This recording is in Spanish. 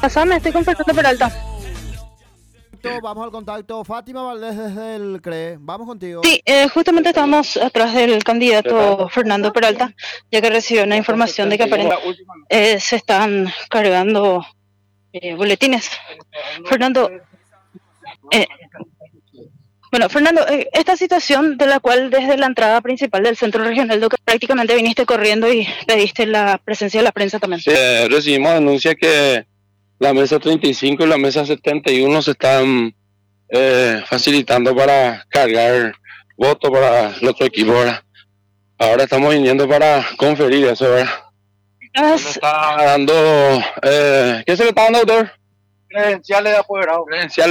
Pasame, estoy con Fernando Peralta. Vamos al contacto. Fátima Valdés desde el CRE. Vamos contigo. Sí, justamente estamos atrás del candidato Fernando Peralta, ya que recibió una información de que aparentemente se están cargando boletines. Fernando, eh, bueno, Fernando, esta situación de la cual desde la entrada principal del centro regional que prácticamente viniste corriendo y pediste la presencia de la prensa también. Sí, recibimos denuncias que la mesa 35 y la mesa 71 se están facilitando para cargar votos para nuestro equipo, ¿verdad? Ahora estamos viniendo para conferir eso, ¿verdad? Se le está dando, ¿qué se le está dando, doctor? Credenciales de apoderado. Credenciales